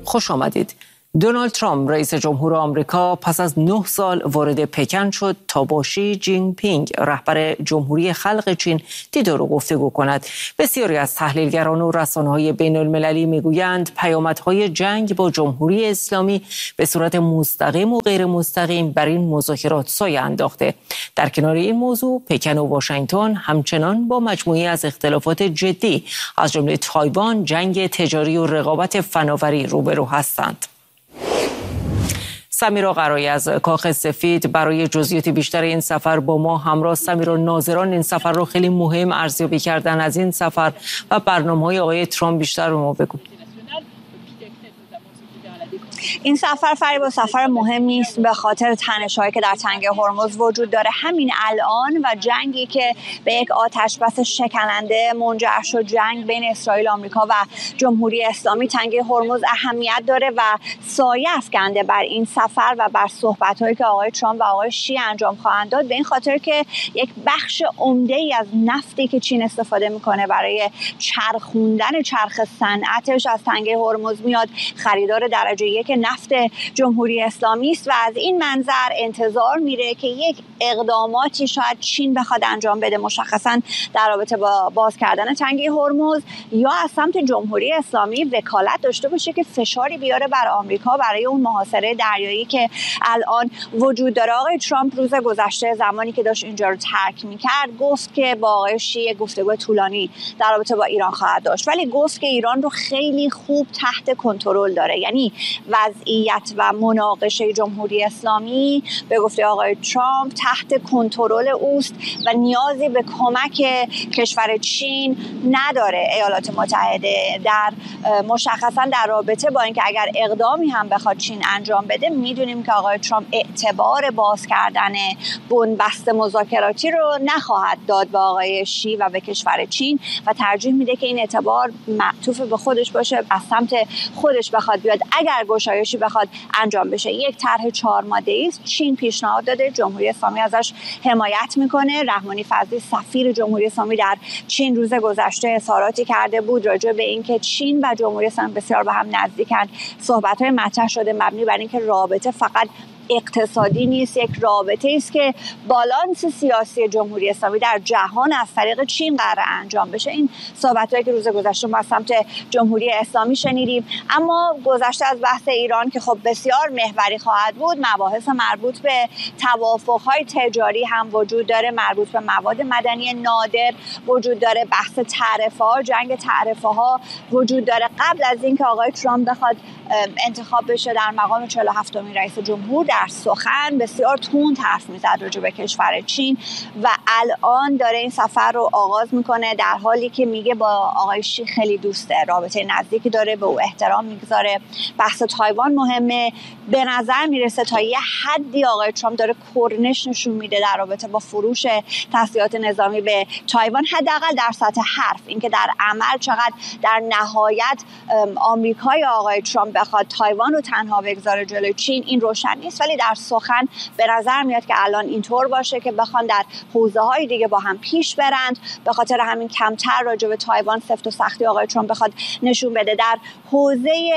خوش آمدید. دونالد ترامپ رئیس جمهور آمریکا پس از 9 سال وارد پکن شد تا با شی جین پینگ رهبر جمهوری خلق چین دیدار و گفتگو کند. بسیاری از تحلیلگران و رسانه‌های بین‌المللی میگویند پیامدهای جنگ با جمهوری اسلامی به صورت مستقیم و غیر مستقیم بر این مذاکرات سایه انداخته. در کنار این موضوع پکن و واشنگتن همچنان با مجموعه‌ای از اختلافات جدی از جمله تایوان، جنگ تجاری و رقابت فناوری روبرو هستند. سمیرا قرایی از کاخ سفید برای جزئیات بیشتر این سفر با ما همراه. سمیرا، ناظران این سفر رو خیلی مهم ارزیابی کردن. از این سفر و برنامه‌های آقای ترامپ بیشتر به ما بگو. این سفر فریبا سفر مهمی است به خاطر تنش‌هایی که در تنگه هرمز وجود داره همین الان و جنگی که به یک آتشبس شکننده منجر شد. جنگ بین اسرائیل، آمریکا و جمهوری اسلامی تنگه هرمز اهمیت داره و سایه افکنده بر این سفر و بر صحبت‌هایی که آقای ترامپ و آقای شی انجام خواهند داد، به این خاطر که یک بخش عمده‌ای از نفتی که چین استفاده میکنه برای چرخوندن چرخ صنعتش از تنگه هرمز میاد. خریدار درجه یک نفت جمهوری اسلامی است و از این منظر انتظار میره که یک اقداماتی شاید چین بخواد انجام بده، مشخصا در رابطه با باز کردن تنگه هرمز، یا از سمت جمهوری اسلامی وکالت داشته باشه که فشاری بیاره بر آمریکا برای اون محاصره دریایی که الان وجود داره. آقای ترامپ روز گذشته زمانی که داشت اینجا رو ترک میکرد گفت که با آقای شی گفتگو طولانی در رابطه با ایران خواهد داشت، ولی گفت که ایران رو خیلی خوب تحت کنترل داره. یعنی وضعیت و مناقشه جمهوری اسلامی به گفته آقای ترامپ تحت کنترل اوست و نیازی به کمک کشور چین نداره. ایالات متحده در مشخصا در رابطه با اینکه اگر اقدامی هم بخواد چین انجام بده، میدونیم که آقای ترامپ اعتبار باز کردن بنبست مذاکراتی رو نخواهد داد به آقای شی و به کشور چین و ترجیح میده که این اعتبار معطوف به خودش باشه، از سمت خودش بخواد بیاد. اگر گشایشی بخواد انجام بشه، یک طرح 4 ماده‌ای است. چین پیشنهاد داده، جمهوری اسلامی ازش حمایت میکنه. رحمانی فضلی سفیر جمهوری اسلامی در چین روز گذشته اظهاراتی کرده بود راجع به اینکه چین و جمهوری اسلامی بسیار به هم نزدیکن. صحبت‌های مطرح شده مبنی بر اینکه رابطه فقط اقتصادی نیست، یک رابطه است که بالانس سیاسی جمهوری اسلامی در جهان از طریق چین قرار انجام بشه. این صحبتایی که روز گذشته ما از سمت جمهوری اسلامی شنیدیم. اما گذشته از بحث ایران که خب بسیار محوری خواهد بود، مباحث مربوط به توافق‌های تجاری هم وجود داره، مربوط به مواد مدنی نادر وجود داره، بحث تعرفه‌ها، جنگ تعرفه‌ها وجود داره. قبل از اینکه آقای ترامپ بخواد انتخاب بشه در مقام 47مین رئیس جمهور، در سخن بسیار تند حرف میزد راجع به کشور چین و الان داره این سفر رو آغاز میکنه در حالی که میگه با آقای شی خیلی دوسته، رابطه نزدیکی داره، به او احترام میگذاره. بحث تایوان مهمه. به نظر میرسه تا یه حدی آقای ترامپ داره کرنش نشون میده در رابطه با فروش تسلیحات نظامی به تایوان، حداقل در سطح حرف. اینکه در عمل چقدر در نهایت آمریکای آقای ترامپ بخواد تایوان رو تنها بگذاره جلوی چین، این روشن نیست، ولی در سخن به نظر میاد که الان اینطور باشه که بخوان در حوزه‌های دیگه با هم پیش برند. به خاطر همین کمتر راجع به تایوان سفت و سختی آقای ترامپ بخواد نشون بده. در حوزه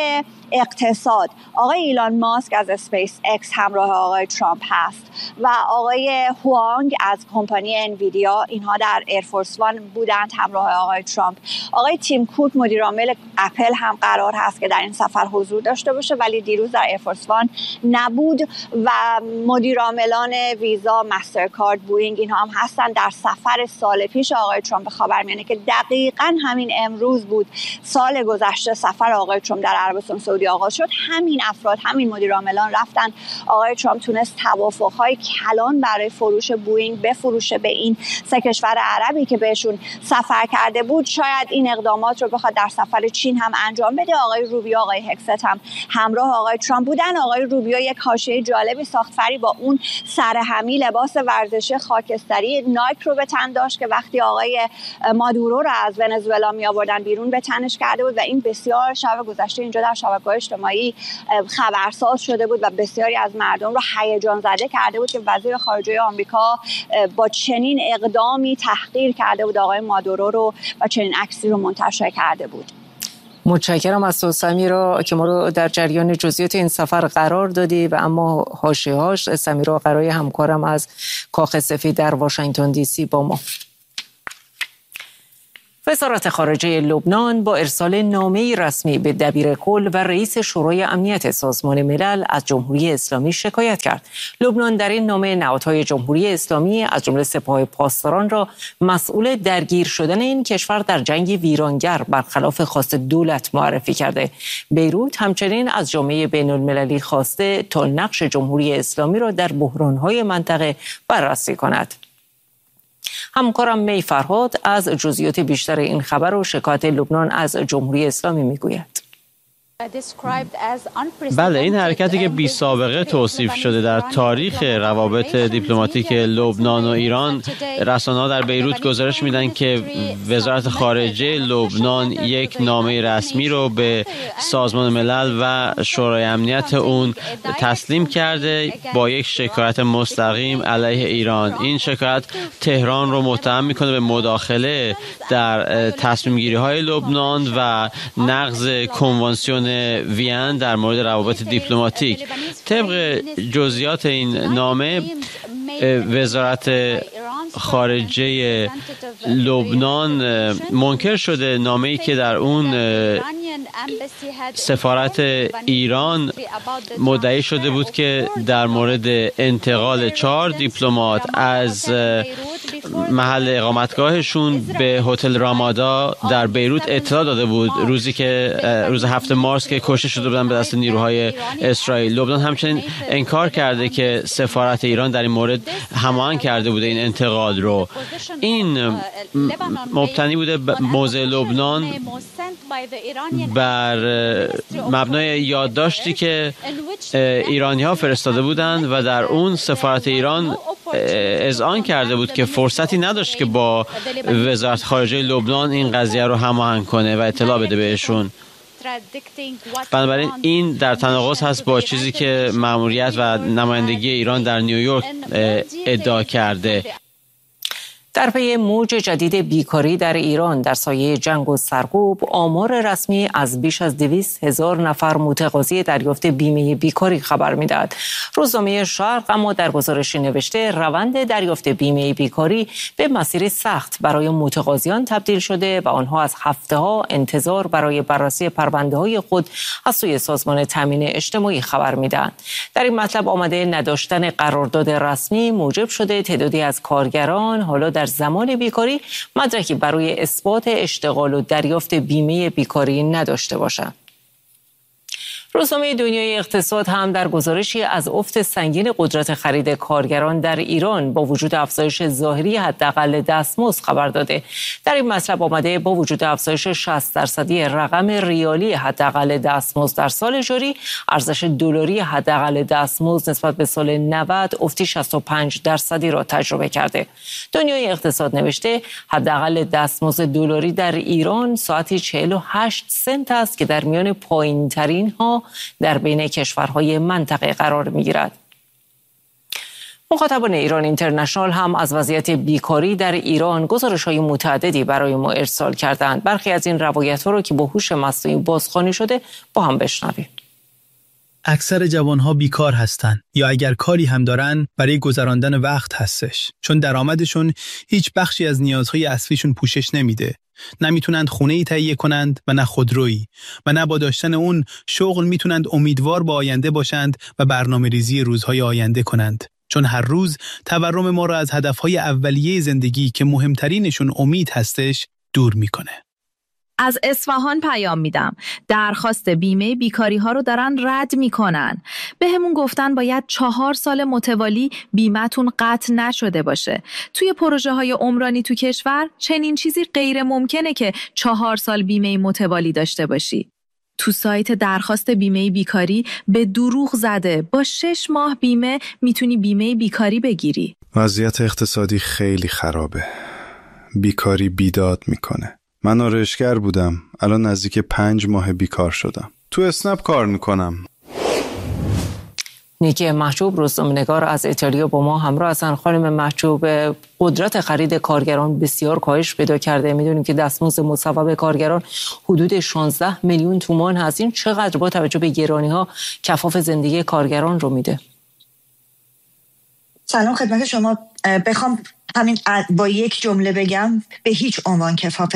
اقتصاد آقای ایلان ماسک از اسپیس اکس همراه آقای ترامپ هست و آقای هوانگ از کمپانی انویدیا، اینها در ایرفورس وان بودند همراه آقای ترامپ. آقای تیم کوک مدیر عامل اپل هم قرار هست که در این سفر حضور داشته باشه، ولی دیروز در ایرفورس وان نبود و مدیر عاملان ویزا، مسترکارد، بوئینگ اینها هم هستن. در سفر سال پیش آقای ترامپ خبرمیانه که دقیقاً همین امروز بود، سال گذشته سفر آقای ترامپ در عربستان سعودی آغاز شد، همین افراد، همین مدیر عاملان رفتن. آقای ترامپ تونست توافق‌های کلان برای فروش بوئینگ بفروشه به این 3 کشور عربی که بهشون سفر کرده بود. شاید این اقدامات رو بخواد در سفر چین هم انجام بده. آقای روبیو، آقای هکست هم همراه آقای ترامپ بودن. آقای روبیو یک حاشیه جالبی ساخت فری با اون سرهمی لباس ورزشی خاکستری نایک رو به تن داشت که وقتی آقای مادورو رو از ونزوئلا می آوردن بیرون به تنش کرده بود و این بسیار شب گذشته اینجا در شبکه‌های اجتماعی خبرساز شده بود و بسیاری از مردم رو هیجان زده کرده بود که وزیر خارجه آمریکا با چنین اقدامی تحقیر کرده بود آقای مادورو رو و چنین عکسی رو منتشر کرده بود. متشکرم از تو سمیرا که ما رو در جریان جزئیات این سفر قرار دادی و اما حاشیه‌هاش. سمیرا قرای همکارم از کاخ سفید در واشنگتن دی سی با ما. وزارت خارجه لبنان با ارسال نامه‌ای رسمی به دبیرکل و رئیس شورای امنیت سازمان ملل از جمهوری اسلامی شکایت کرد. لبنان در این نامه نهادهای جمهوری اسلامی از جمله سپاه پاسداران را مسئول درگیر شدن این کشور در جنگی ویرانگر برخلاف خواست دولت معرفی کرده. بیروت همچنین از جامعه بین‌المللی خواسته تا نقش جمهوری اسلامی را در بحران‌های منطقه بررسی کند. همکارم می فرهاد از جزئیات بیشتر این خبر و شکایت لبنان از جمهوری اسلامی میگوید. بله، این حرکتی که بی سابقه توصیف شده در تاریخ روابط دیپلماتیک لبنان و ایران، رسانه‌ها در بیروت گزارش میدن که وزارت خارجه لبنان یک نامه رسمی رو به سازمان ملل و شورای امنیت اون تسلیم کرده با یک شکایت مستقیم علیه ایران. این شکایت تهران رو متهم میکنه به مداخله در تصمیم گیری های لبنان و نقض کنوانسیون وین در مورد روابط دیپلماتیک. طبق جزئیات این نامه، وزارت خارجه لبنان منکر شده نامه‌ای که در اون سفارت ایران مدعی شده بود که در مورد انتقال 4 دیپلمات از محل اقامتگاهشون به هتل رامادا در بیروت اطلاع داده بود، روز 7 مارس که کشته شده بودن به دست نیروهای اسرائیل. لبنان همچنین انکار کرده که سفارت ایران در این مورد هماهنگ کرده بوده این انتقال رو. این مبتنی بوده موضع لبنان بر مبنای یادداشتی که ایرانی‌ها فرستاده بودند و در اون سفارت ایران اذعان کرده بود که فرصتی نداشت که با وزارت خارجه لبنان این قضیه رو هماهنگ کنه و اطلاع بده بهشون. بنابراین این در تناقض هست با چیزی که مأموریت و نمایندگی ایران در نیویورک ادعا کرده. در پی موج جدید بیکاری در ایران در سایه جنگ و سرکوب، آمار رسمی از بیش از 200,000 نفر متقاضی دریافت بیمه بیکاری خبر می‌دهد. روزنامه شرق اما در گزارشی نوشته روند دریافت بیمه بیکاری به مسیر سخت برای متقاضیان تبدیل شده و آنها از هفته‌ها انتظار برای بررسی پرونده‌های خود از سوی سازمان تامین اجتماعی خبر می‌دهند. در این مطلب آمده نداشتن قرارداد رسمی موجب شده تعدادی از کارگران حالا در زمان بیکاری مدرکی برای اثبات اشتغال و دریافت بیمه بیکاری نداشته باشند. روزنامه دنیای اقتصاد هم در گزارشی از افت سنگین قدرت خرید کارگران در ایران با وجود افزایش ظاهری حداقل دستمزد خبر داده. در این مطلب آمده با وجود افزایش 60% رقم ریالی حداقل دستمزد در سال جاری، ارزش دلاری حداقل دستمزد نسبت به سال 90 افتی 65% را تجربه کرده. دنیای اقتصاد نوشته حداقل دستمزد دلاری در ایران ساعتی 48 سنت است که در میان پایین‌ترین ها در بین کشورهای منطقه قرار می‌گیرد. مخاطبان ایران اینترنشنال هم از وضعیت بیکاری در ایران گزارش‌های متعددی برای ما ارسال کردند. برخی از این روایت‌ها رو که با هوش مصنوعی بازخوانی شده با هم بشنویم. اکثر جوانها بیکار هستن یا اگر کاری هم دارن برای گذراندن وقت هستش، چون درآمدشون هیچ بخشی از نیازهای اصلیشون پوشش نمیده. نمیتونند خونه‌ای تهیه کنند و نه خودرویی و نه با داشتن اون شغل میتونند امیدوار به آینده باشند و برنامه‌ریزی روزهای آینده کنند، چون هر روز تورم ما را از هدفهای اولیه زندگی که مهمترینشون امید هستش دور میکنه. از اصفهان پیام میدم. درخواست بیمه بیکاری ها رو دارن رد میکنن. به همون گفتن باید 4 سال متوالی بیمه‌تون قطع نشده باشه. توی پروژه های عمرانی تو کشور چنین چیزی غیر ممکنه که 4 سال بیمه متوالی داشته باشی. تو سایت درخواست بیمه بیکاری به دروغ زده با 6 ماه بیمه میتونی بیمه بیکاری بگیری. وضعیت اقتصادی خیلی خرابه. بیکاری بیداد میکنه. من آرایشگر بودم، الان نزدیک 5 ماه بیکار شدم. تو اسنپ کار میکنم. نیکی محجوب روزنامه‌نگار از ایتالیا با ما همراه هستند. خانم محجوب، قدرت خرید کارگران بسیار کاهش پیدا کرده. میدونیم که دستمزد مصوب کارگران حدود 16 میلیون تومان هست. این چقدر با توجه به گرانی‌ها کفاف زندگی کارگران رو میده؟ سلام خدمت شما. بخوام همین با یک جمله بگم، به هیچ عنوان کفاف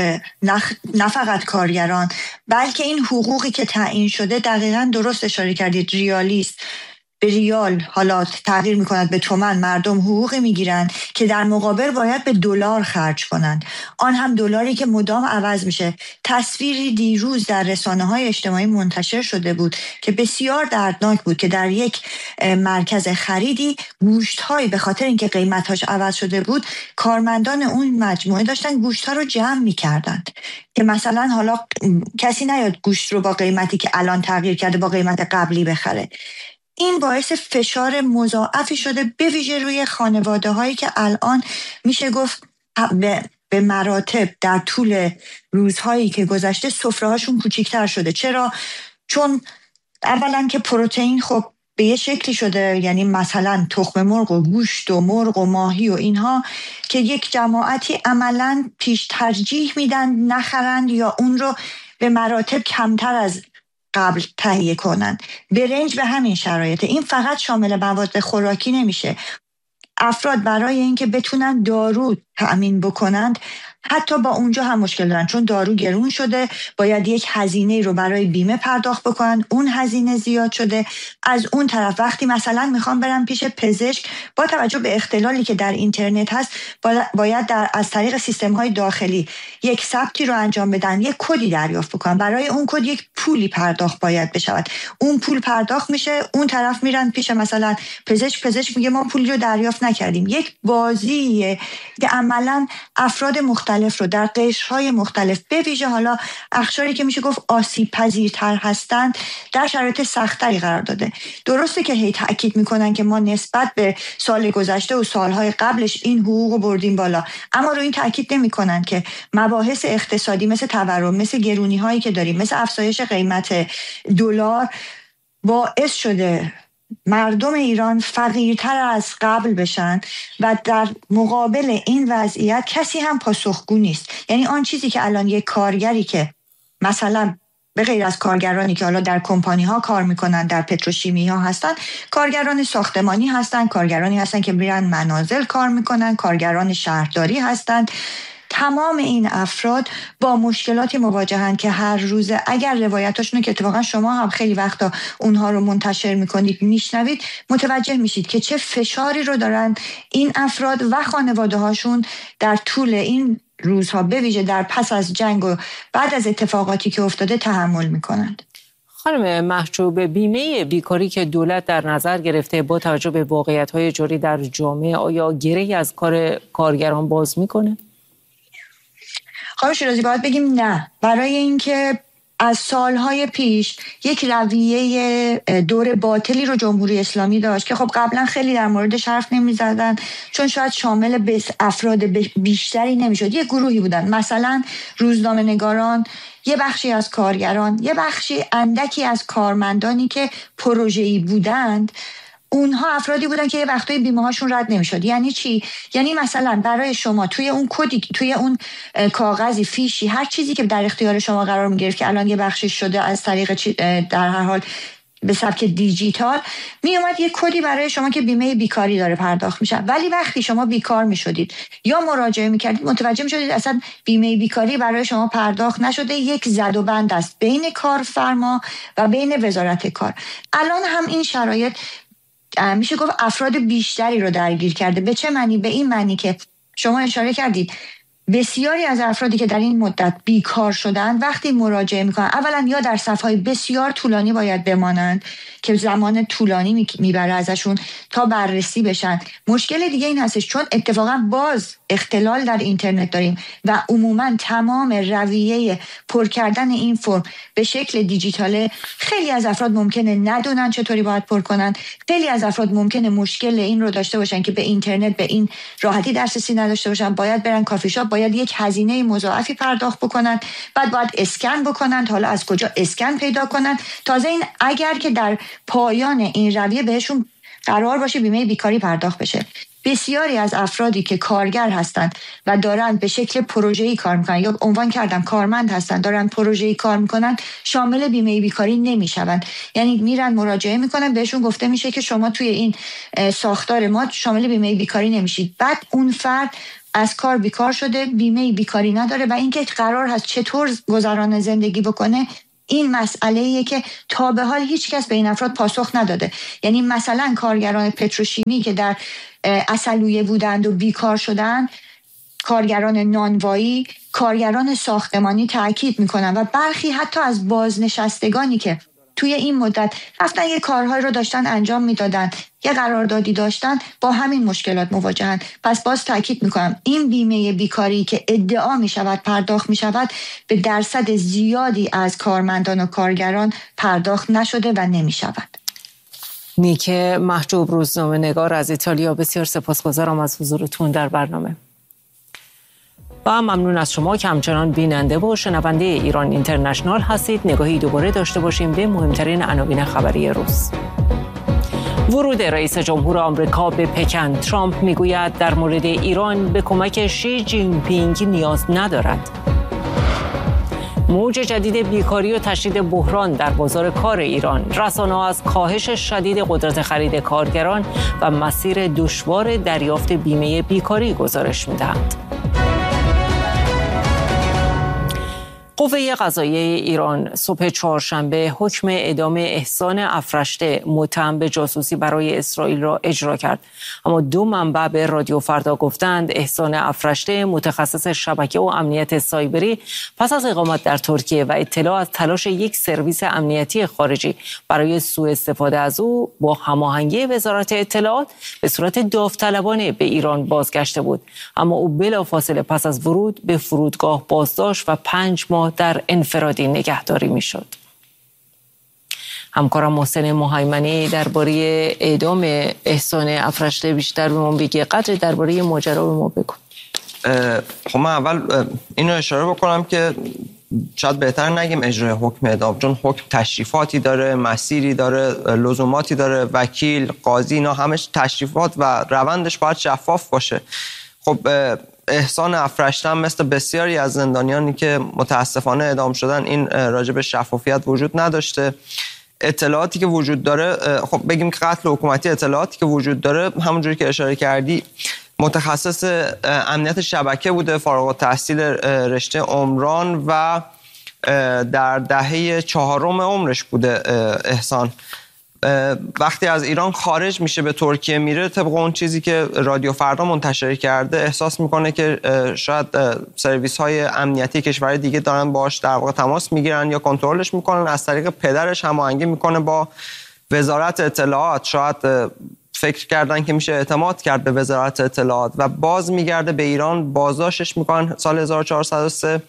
نه فقط کارگران بلکه این حقوقی که تعیین شده، دقیقاً درست اشاره کردید، ریالیست به ریال حالا تغییر میکند به تومان. مردم حقوقی میگیرن که در مقابل باید به دلار خرج کنند، آن هم دلاری که مدام عوض میشه. تصویری دیروز در رسانه‌های اجتماعی منتشر شده بود که بسیار دردناک بود که در یک مرکز خریدی گوشت‌هایی به خاطر اینکه قیمت‌هاش عوض شده بود، کارمندان اون مجموعه داشتن گوشت‌ها رو جمع می‌کردند که مثلا حالا کسی نیاد گوشت رو با قیمتی که الان تغییر کرده با قیمت قبلی بخره. این باعث فشار مضاعفی شده، به ویژه روی خانواده هایی که الان میشه گفت به مراتب در طول روزهایی که گذشته سفره هاشون کوچیک‌تر شده. چرا؟ چون اولا که پروتئین خب به یه شکلی شده، یعنی مثلا تخم مرغ و گوشت و مرغ و ماهی و اینها که یک جماعتی عملا پیش ترجیح میدن نخرند یا اون رو به مراتب کمتر از قبل تهیه کنن. برنج به همین شرایطه. این فقط شامل مواد خوراکی نمیشه. افراد برای اینکه بتونن دارو تأمین بکنند حتی با اونجا هم مشکل دارن، چون دارو گرون شده، باید یک هزینه رو برای بیمه پرداخت بکنن، اون هزینه زیاد شده. از اون طرف وقتی مثلا میخوام برم پیش پزشک، با توجه به اختلالی که در اینترنت هست باید از طریق سیستم های داخلی یک ثبتی رو انجام بدن، یک کدی دریافت بکنن، برای اون کد یک پولی پرداخت باید بشود. اون پول پرداخت میشه، اون طرف میرن پیش مثلا پزشک میگه ما پولی رو دریافت نکردیم. یک بازیه که عملا افراد مختلف رو در قشرهای مختلف، به ویژه حالا اقشاری که میشه گفت آسیب پذیرتر هستند، در شرایط سختری قرار داده. درسته که هی تأکید میکنن که ما نسبت به سال گذشته و سالهای قبلش این حقوق رو بردیم بالا، اما روی این تأکید نمیکنن که مباحث اقتصادی مثل تورم، مثل گرونی هایی که داریم، مثل افزایش قیمت دلار باعث شده مردم ایران فقیرتر از قبل بشن و در مقابل این وضعیت کسی هم پاسخگو نیست. یعنی آن چیزی که الان یک کارگری که مثلا به غیر از کارگرانی که حالا در کمپانی ها کار میکنن، در پتروشیمی ها هستن، کارگران ساختمانی هستن، کارگرانی هستن که میرن منازل کار میکنن، کارگران شهرداری هستن، تمام این افراد با مشکلاتی مواجهن که هر روزه اگر روایتاشونو که اتفاقا شما هم خیلی وقتا اونها رو منتشر میکنید میشنوید، متوجه میشید که چه فشاری رو دارن این افراد و خانواده هاشون در طول این روزها، به ویژه در پس از جنگ و بعد از اتفاقاتی که افتاده تحمل میکنند. خانم محجوب، بیمه بیکاری که دولت در نظر گرفته با توجه به واقعیت‌های جاری در جامعه، آیا گره‌ای از کار کارگران باز میکنه؟ خانم شیرازی، باید بگیم نه، برای اینکه از سالهای پیش یک رویه دور باطلی رو جمهوری اسلامی داشت که خب قبلا خیلی در موردش حرف نمی‌زدن، چون شاید شامل افراد بیشتری نمی‌شد. یک گروهی بودن، مثلا روزنامه‌نگاران، یه بخشی از کارگران، یه بخشی اندکی از کارمندانی که پروژه‌ای بودند. اونها افرادی بودن که یه وقتایی بیمه هاشون رد نمیشد. یعنی چی؟ یعنی مثلا برای شما توی اون کدی، توی اون کاغذی، فیشی، هر چیزی که در اختیار شما قرار میگرفت که الان یه بخشی شده از طریق در هر حال به سبک دیجیتال، می اومد یک کدی برای شما که بیمه بیکاری داره پرداخت میشه. ولی وقتی شما بیکار میشدید یا مراجعه میکردید، متوجه میشدید اصلا بیمه بیکاری برای شما پرداخت نشده. یک زد و بند است بین کارفرما و بین وزارت کار. الان هم این شرایط میشه گفت افراد بیشتری رو درگیر کرده. به چه معنی؟ به این معنی که شما اشاره کردید بسیاری از افرادی که در این مدت بیکار شدن وقتی مراجعه میکنن، اولا یا در صفهای بسیار طولانی باید بمانند که زمان طولانی میبره ازشون تا بررسی بشن. مشکل دیگه این هستش چون اتفاقا باز اختلال در اینترنت داریم و عموما تمام رویه پر کردن این فرم به شکل دیجیتاله، خیلی از افراد ممکنه ندونن چطوری باید پر کنن، خیلی از افراد ممکنه مشکل این رو داشته باشن که به اینترنت به این راحتی دسترسی نداشته باشن، باید برن کافی شاپ، باید یک هزینه مضاعفی پرداخت بکنن، بعد باید اسکن بکنن، حالا از کجا اسکن پیدا کنن. تازه این اگر که در پایان این رویه بهشون قرار باشه بیمه بیکاری پرداخت بشه. بسیاری از افرادی که کارگر هستند و دارن به شکل پروژه‌ای کار میکنن یا عنوان کردم کارمند هستن دارن پروژه‌ای کار میکنن شامل بیمه بیکاری نمیشون. یعنی میرن مراجعه میکنن بهشون گفته میشه که شما توی این ساختار ما شامل بیمه بیکاری نمیشید. بعد اون فرد از کار بیکار شده، بیمه بیکاری نداره و اینکه قرار هست چطور گذران زندگی بکنه این مسئله‌ایه که تا به حال هیچ کس به این افراد پاسخ نداده. یعنی مثلا کارگران پتروشیمی که در عسلویه بودند و بیکار شدن، کارگران نانوایی، کارگران ساختمانی تاکید میکنن و برخی حتی از بازنشستگانی که توی این مدت رفتن یه کارهای رو داشتن انجام میدادن، یه قراردادی داشتن، با همین مشکلات مواجهن. پس باز تاکید میکنم این بیمه بیکاری که ادعا میشود پرداخت میشود به درصد زیادی از کارمندان و کارگران پرداخت نشده و نمیشود. نیک محجوب، روزنامه نگار از ایتالیا، بسیار سپاسگزارم از حضورتون در برنامه و ممنون از شما که همچنان بیننده و شنونده ایران اینترنشنال هستید. نگاهی دوباره داشته باشیم به مهمترین عناوین خبری روز. ورود رئیس جمهور آمریکا به پکن. ترامپ میگوید در مورد ایران به کمک شی جین پینگ نیاز ندارد. موج جدید بیکاری و تشدید بحران در بازار کار ایران. رسانه‌ها از کاهش شدید قدرت خرید کارگران و مسیر دشوار دریافت بیمه بیکاری گزارش می‌دهند. قوه قضاییه ایران صبح چهارشنبه حکم اعدام احسان افرشته متهم به جاسوسی برای اسرائیل را اجرا کرد. اما دو منبع به رادیو فردا گفتند احسان افرشته متخصص شبکه و امنیت سایبری پس از اقامت در ترکیه و اطلاع از تلاش یک سرویس امنیتی خارجی برای سوء استفاده از او با هماهنگی وزارت اطلاعات به صورت داوطلبانه به ایران بازگشته بود. اما او بلافاصله پس از ورود به فرودگاه بازداشت و 5 ماه در انفرادی نگهداری میشد. همکارم محسن مهیمنی درباره اعدام احسان افرشته بیشتر به ما بگه. قدر درباره ماجرا به ما بگو. خب من اول اینو اشاره بکنم که شاید بهتر نگیم اجرای حکم اعدام، چون حکم تشریفاتی داره، مسیری داره، لزوماتی داره، وکیل، قاضی، اینا همش تشریفات و روندش باید شفاف باشه. خب احسان افرشته هم مثل بسیاری از زندانیانی که متاسفانه اعدام شدن این راجع به شفافیت وجود نداشته. اطلاعاتی که وجود داره، خب بگیم که قتل حکومتی، اطلاعاتی که وجود داره همونجوری که اشاره کردی متخصص امنیت شبکه بوده، فارغ التحصیل رشته عمران و در دهه 4 عمرش بوده احسان. وقتی از ایران خارج میشه به ترکیه میره، طبق اون چیزی که رادیو فردا منتشر کرده احساس میکنه که شاید سرویس های امنیتی کشور دیگه دارن باش در واقع تماس میگیرن یا کنترلش میکنن. از طریق پدرش هماهنگی میکنه با وزارت اطلاعات. شاید فکر کردن که میشه اعتماد کرد به وزارت اطلاعات و باز میگرده به ایران، بازداشتش میکنن سال 1403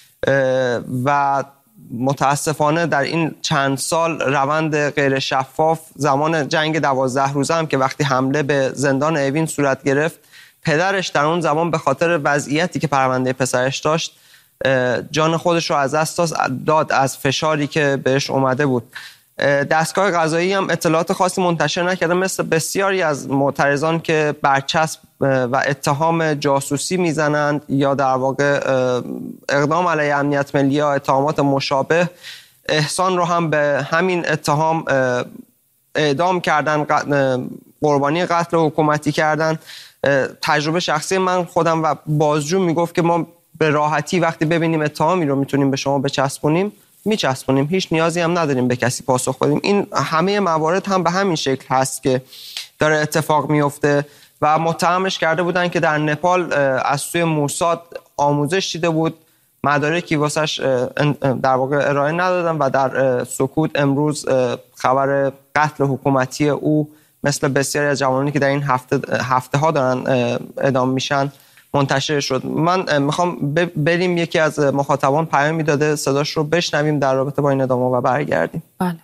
و متاسفانه در این چند سال روند غیر شفاف، زمان جنگ 12 روزه هم که وقتی حمله به زندان اوین صورت گرفت، پدرش در اون زمان به خاطر وضعیتی که پرونده پسرش داشت جان خودش رو از دست داد از فشاری که بهش اومده بود. دستگاه قضایی هم اطلاعات خاصی منتشر نکرده، مثل بسیاری از معترضان که برچسب و اتهام جاسوسی میزنند یا در واقع اقدام علیه امنیت ملی یا اتهامات مشابه. احسان رو هم به همین اتهام اعدام کردن، قربانی قتل حکومتی کردن. تجربه شخصی من خودم و بازجو میگفت که ما به راحتی وقتی ببینیم اتهامی رو میتونیم به شما بچسبونیم، میچسبونیم، هیچ نیازی هم نداریم به کسی پاسخ بدیم. این همه موارد هم به همین شکل هست که داره اتفاق میفته و متهمش کرده بودن که در نپال از سوی موساد آموزش دیده بود، مدارکی واسش در واقع ارائه ندادن و در سکوت امروز خبر قتل حکومتی او مثل بسیاری از جوانانی که در این هفته ها دارن اعدام میشن منتشر شد. من میخوام بریم یکی از مخاطبان پیامی داده، صداش رو بشنویم در رابطه با این ادامه و برگردیم. بله.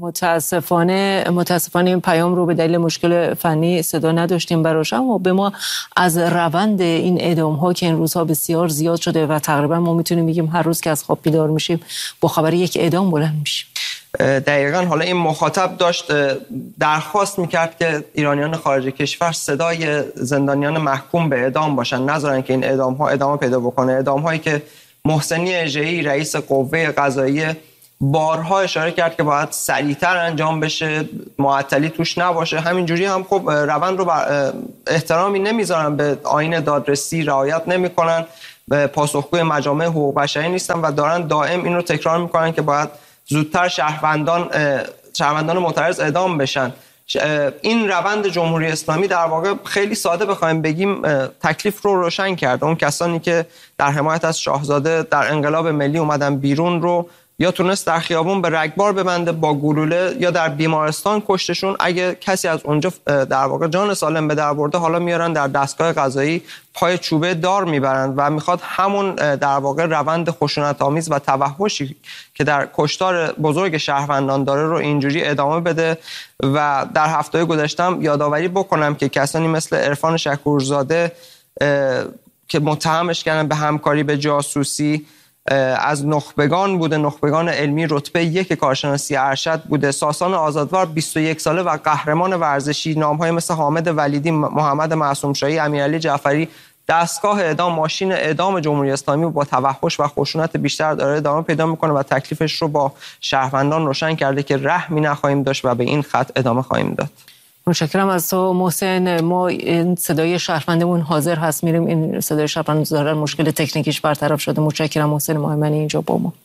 متاسفانه این پیام رو به دلیل مشکل فنی صدا نداشتیم براش، اما به ما از روند این اعدام ها که این روزها بسیار زیاد شده و تقریبا ما میتونیم بگیم هر روز که از خواب بیدار میشیم با خبر یک اعدام بلند میشیم. دقیقاً. حالا این مخاطب داشت درخواست میکرد که ایرانیان خارج کشور صدای زندانیان محکوم به اعدام باشن، نذارن که این اعدام ها ادامه پیدا بکنه. اعدام هایی که محسنی اژه‌ای رئیس قوه قضاییه بارها اشاره کرد که باید سریعتر انجام بشه، معطلی توش نباشه. همینجوری هم خب روند رو احترامی نمیذارن به آیین دادرسی، رعایت نمیکنن، به پاسخگوی مجامع حقوق بشری نیستن و دارن دائم این رو تکرار میکنن که باید زودتر شهروندان معترض اعدام بشن. این روند جمهوری اسلامی در واقع خیلی ساده بخوایم بگیم تکلیف رو روشن کرد. اون کسانی که در حمایت از شاهزاده در انقلاب ملی اومدن بیرون رو یا تونست در خیابون به رگبار ببنده با گلوله یا در بیمارستان کشتشون. اگه کسی از اونجا در واقع جان سالم به در برده، حالا میارن در دستگاه قضایی پای چوبه دار میبرند و میخواد همون در واقع روند خشونت‌آمیز و توحشی که در کشتار بزرگ شهروندان داره رو اینجوری ادامه بده. و در هفته گذشته یادآوری بکنم که کسانی مثل عرفان شکورزاده که متهمش کردن به همکاری به جاسوسی از نخبگان بوده، نخبگان علمی رتبه 1 کارشناسی ارشد بوده. ساسان آزادوار 21 ساله و قهرمان ورزشی. نام‌های مثل حامد ولیدی، محمد معصومشاهی، امیرعلی جعفری. دستگاه اعدام، ماشین اعدام جمهوری اسلامی با توحش و خشونت بیشتر داره ادامه پیدا میکنه و تکلیفش رو با شهروندان روشن کرده که رحمی نخواهیم داشت و به این خط ادامه خواهیم داد. متشکرم از تو محسن. ما این صدای شهروندمون حاضر هست، میریم این صدای شهروند دارن، مشکل تکنیکیش برطرف شده. متشکرم محسن محمدی اینجا با ما.